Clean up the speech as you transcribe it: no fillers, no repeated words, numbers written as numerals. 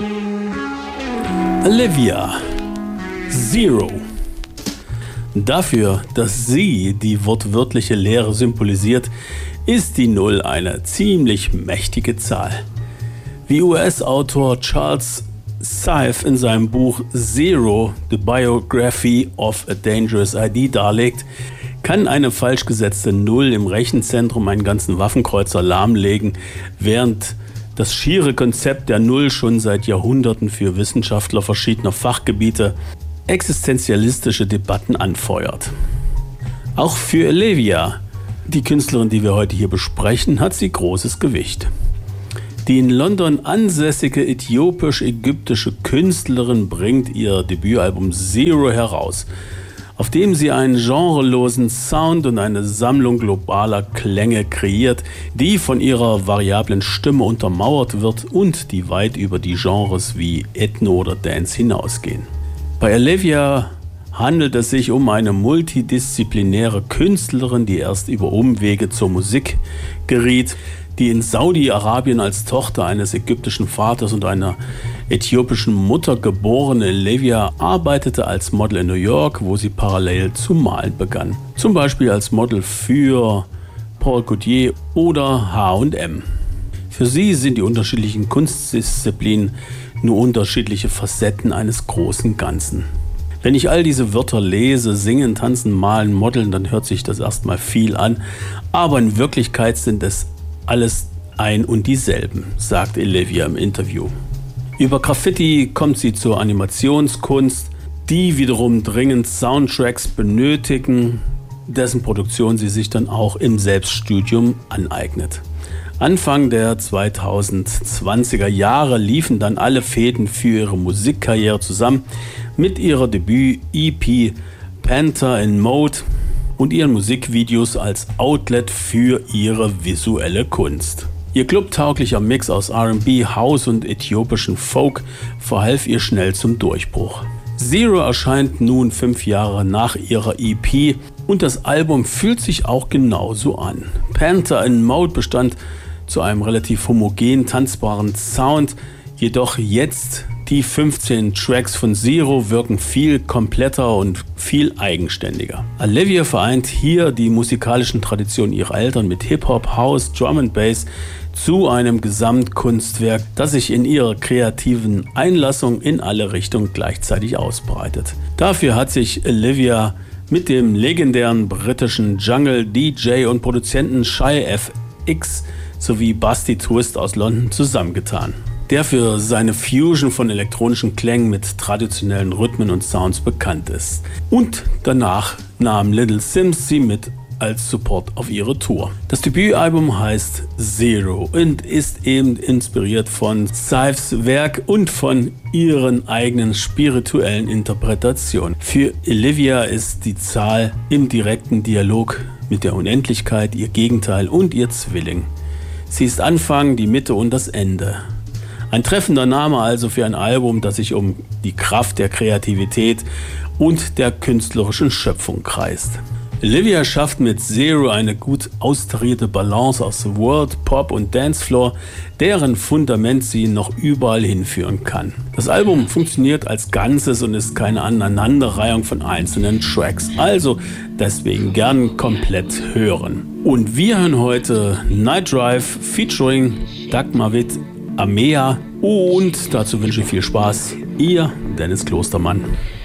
Olivia, Zero. Dafür, dass sie die wortwörtliche Leere symbolisiert, ist die Null eine ziemlich mächtige Zahl. Wie US-Autor Charles Seife in seinem Buch Zero, The Biography of a Dangerous ID darlegt, kann eine falsch gesetzte Null im Rechenzentrum einen ganzen Waffenkreuzer lahmlegen, während das schiere Konzept der Null schon seit Jahrhunderten für Wissenschaftler verschiedener Fachgebiete existenzialistische Debatten anfeuert. Auch für Olivia, die Künstlerin, die wir heute hier besprechen, hat sie großes Gewicht. Die in London ansässige äthiopisch-ägyptische Künstlerin bringt ihr Debütalbum Zero heraus, auf dem sie einen genrelosen Sound und eine Sammlung globaler Klänge kreiert, die von ihrer variablen Stimme untermauert wird und die weit über die Genres wie Ethno oder Dance hinausgehen. Bei Olivia handelt es sich um eine multidisziplinäre Künstlerin, die erst über Umwege zur Musik geriet, die in Saudi-Arabien als Tochter eines ägyptischen Vaters und einer äthiopischen Mutter geborene Olivia arbeitete als Model in New York, wo sie parallel zu malen begann. Zum Beispiel als Model für Paul Gaultier oder H&M. Für sie sind die unterschiedlichen Kunstdisziplinen nur unterschiedliche Facetten eines großen Ganzen. Wenn ich all diese Wörter lese, singen, tanzen, malen, modeln, dann hört sich das erstmal viel an, aber in Wirklichkeit sind es alles ein und dieselben, sagt Olivia im Interview. Über Graffiti kommt sie zur Animationskunst, die wiederum dringend Soundtracks benötigen, dessen Produktion sie sich dann auch im Selbststudium aneignet. Anfang der 2020er Jahre liefen dann alle Fäden für ihre Musikkarriere zusammen mit ihrer Debüt-EP Panther in Mode und ihren Musikvideos als Outlet für ihre visuelle Kunst. Ihr clubtauglicher Mix aus R&B, House und äthiopischen Folk verhalf ihr schnell zum Durchbruch. Zero erscheint nun 5 Jahre nach ihrer EP und das Album fühlt sich auch genauso an. Panther in Mode bestand zu einem relativ homogen tanzbaren Sound, jedoch jetzt die 15 Tracks von Zero wirken viel kompletter und viel eigenständiger. Olivia vereint hier die musikalischen Traditionen ihrer Eltern mit Hip-Hop, House, Drum and Bass zu einem Gesamtkunstwerk, das sich in ihrer kreativen Einlassung in alle Richtungen gleichzeitig ausbreitet. Dafür hat sich Olivia mit dem legendären britischen Jungle-DJ und Produzenten Shy FX sowie Basti Twist aus London zusammengetan, der für seine Fusion von elektronischen Klängen mit traditionellen Rhythmen und Sounds bekannt ist. Und danach nahm Little Simz sie mit als Support auf ihre Tour. Das Debütalbum heißt Zero und ist eben inspiriert von Seifes Werk und von ihren eigenen spirituellen Interpretationen. Für Olivia ist die Zahl im direkten Dialog mit der Unendlichkeit ihr Gegenteil und ihr Zwilling. Sie ist Anfang, die Mitte und das Ende. Ein treffender Name also für ein Album, das sich um die Kraft der Kreativität und der künstlerischen Schöpfung kreist. Olivia schafft mit Zero eine gut austarierte Balance aus World, Pop und Dancefloor, deren Fundament sie noch überall hinführen kann. Das Album funktioniert als Ganzes und ist keine Aneinanderreihung von einzelnen Tracks, also deswegen gern komplett hören. Und wir hören heute Night Drive featuring Dagmar Witt, Amea und dazu wünsche ich viel Spaß. Ihr Dennis Klostermann.